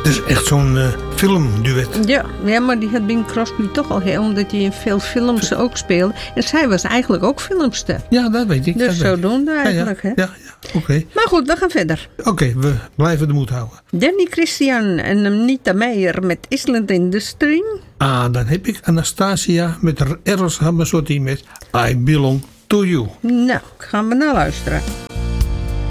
is echt zo'n filmduet. Ja, maar die had Bing Crosby toch al heel, omdat hij in veel films ook speelde. En zij was eigenlijk ook filmster. Ja, dat weet ik. Dus zodoende eigenlijk, hè? Ja, oké. Maar goed, we gaan verder. Oké, we blijven de moed houden. Danny Christian en Anita Meijer met Island in the Stream. Dan heb ik Anastasia met Eros Ramazzotti met I Belong to You. Nou, gaan we naar luisteren.